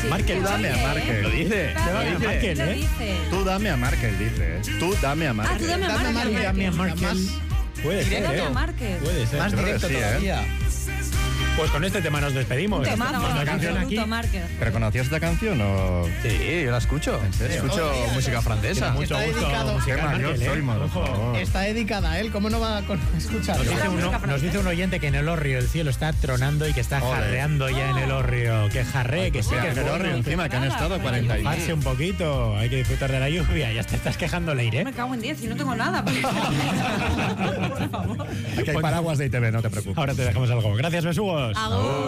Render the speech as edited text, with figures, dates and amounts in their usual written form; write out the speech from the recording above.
Markel. Tú dame a Markel. Lo dice. Markel, Lo ¿eh? dice. Tú dame a Markel, dice. Tú dame a Markel. Tú dame a Markel. Dame a Markel. Puede ser, Dame a ¿eh? Markel. Puede ser. Más Yo creo que directo sí, todavía. Pues con este tema nos despedimos. Temazo, La canción aquí. absoluto, Markel. ¿Pero conocías esta canción o...? Sí, yo la escucho. Escucho música francesa. Mucho Está gusto. dedicado. Musical Qué mayor Markel, ¿eh? soy, por Ojo. favor. Está dedicada a él, ¿cómo no va a escucharlo? Nos dice un oyente que en el Orrio el cielo está tronando y que está Ole. jarreando ya en el Orrio. Que jarree, que sí, Mira, que es el bueno. Orrio encima, que han estado 40 y... Mojarse un poquito, hay que disfrutar de la lluvia. Ya te estás quejando, Leire. Me cago en 10 y no tengo nada. Por favor. Aquí hay paraguas de ITV, no te preocupes. Ahora te dejamos algo. Gracias, besugos. Agur.